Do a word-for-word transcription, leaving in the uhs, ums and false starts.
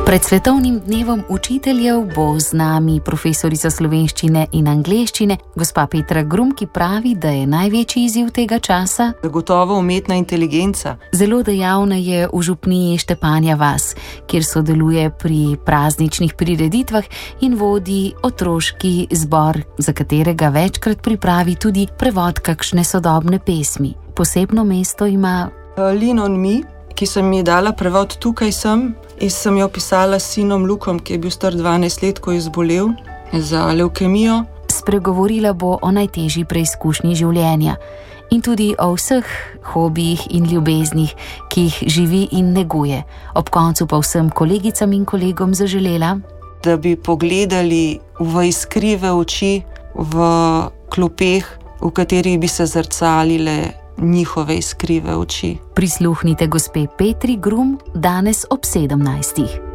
Pred svetovnim dnevom učiteljev bo z nami profesorica slovenščine in angleščine, gospa Petra Grum, ki pravi, da je največji izziv tega časa zagotovo umetna inteligenca. Zelo dejavna je v župniji Štepanja vas, kjer sodeluje pri prazničnih prireditvah in vodi otroški zbor, za katerega večkrat pripravi tudi prevod kakšne sodobne pesmi. Posebno mesto ima Lean on me, ki sem mi dala prevod Tukaj sem, in sem jo pisala s sinom Lukom, ki je bil star dvanajst let, ko je zbolel za levkemijo. Spregovorila bo o najtežji preizkušnji življenja in tudi o vseh hobijih in ljubeznih, ki jih živi in neguje. Ob koncu pa vsem kolegicam in kolegom zaželela, da bi pogledali v iskrive oči v klopeh, v katerih bi se zrcalile njihove iskrive oči. Prisluhnite gospe Petri Grum danes ob sedemnajstih.